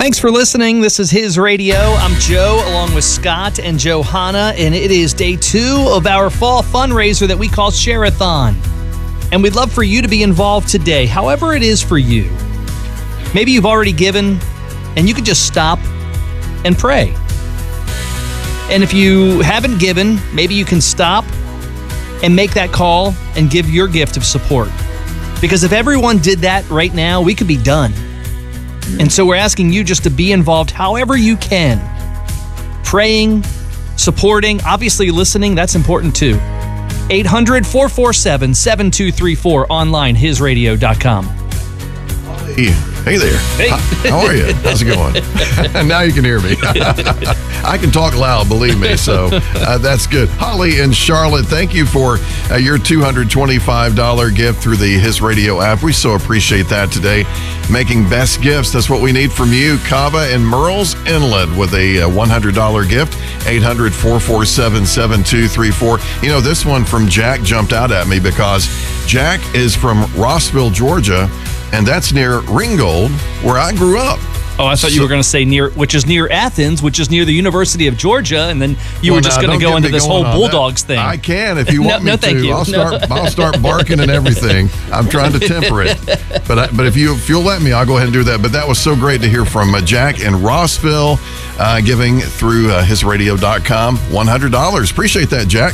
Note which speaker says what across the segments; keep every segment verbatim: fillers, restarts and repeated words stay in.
Speaker 1: Thanks for listening. This is His Radio. I'm Joe, along with Scott and Johanna, and it is day two of our fall fundraiser that we call Share-a-thon. And we'd love for you to be involved today, however it is for you. Maybe you've already given, and you could just stop and pray. And if you haven't given, maybe you can stop and make that call and give your gift of support. Because if everyone did that right now, we could be done. And so we're asking you just to be involved however you can. Praying, supporting, obviously listening, that's important too. eight hundred, four four seven, seven two three four, online, his radio dot com.
Speaker 2: Hey, hey there.
Speaker 1: Hey.
Speaker 2: How, how are you? How's it going? Now you can hear me. I can talk loud, believe me, so uh, that's good. Holly and Charlotte, thank you for uh, your two hundred twenty-five dollars gift through the His Radio app. We so appreciate that today. Making best gifts, that's what we need from you. Kava and Merle's Inlet with a uh, one hundred dollars gift, eight hundred, four four seven, seven two three four. You know, this one from Jack jumped out at me because Jack is from Rossville, Georgia, and that's near Ringgold, where I grew up.
Speaker 1: Oh, I thought you
Speaker 2: So-
Speaker 1: were going to say near, which is near Athens, which is near the University of Georgia, and then you
Speaker 2: Well,
Speaker 1: were just
Speaker 2: now,
Speaker 1: going to
Speaker 2: don't
Speaker 1: go
Speaker 2: get
Speaker 1: into
Speaker 2: me
Speaker 1: this
Speaker 2: going
Speaker 1: whole
Speaker 2: on
Speaker 1: Bulldogs
Speaker 2: that.
Speaker 1: thing.
Speaker 2: I can if you
Speaker 1: No,
Speaker 2: want
Speaker 1: no,
Speaker 2: me
Speaker 1: thank
Speaker 2: to.
Speaker 1: you.
Speaker 2: I'll
Speaker 1: No.
Speaker 2: start. I'll start barking and everything. I'm trying to temper it, but I, but if you if you'll let me, I'll go ahead and do that. But that was so great to hear from uh, Jack in Rossville, uh, giving through uh, his radio dot com, one hundred dollars. Appreciate that, Jack.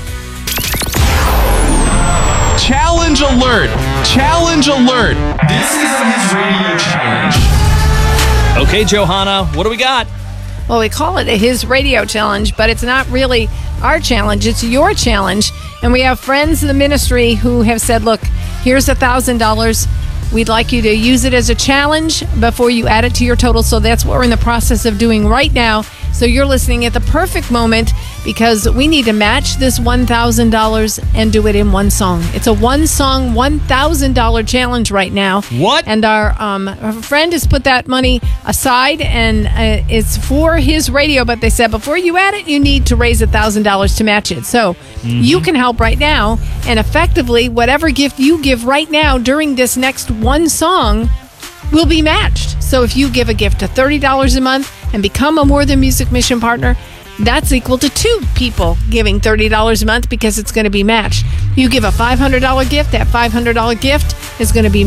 Speaker 3: Challenge alert! Challenge alert! This is the His Radio Challenge.
Speaker 1: Okay, Johanna, what do we got?
Speaker 4: Well, we call it a His Radio Challenge, but it's not really our challenge. It's your challenge. And we have friends in the ministry who have said, look, here's one thousand dollars. We'd like you to use it as a challenge before you add it to your total. So that's what we're in the process of doing right now. So you're listening at the perfect moment because we need to match this one thousand dollars and do it in one song. It's a one-song, one thousand dollars challenge right now.
Speaker 1: What?
Speaker 4: And our, um, our friend has put that money aside, and uh, it's for his radio. But they said before you add it, you need to raise one thousand dollars to match it. So you can help right now. And effectively, whatever gift you give right now during this next one song will be matched. So if you give a gift of thirty dollars a month and become a More Than Music Mission partner, that's equal to two people giving thirty dollars a month because it's going to be matched. You give a five hundred dollars gift, that five hundred dollars gift is going to be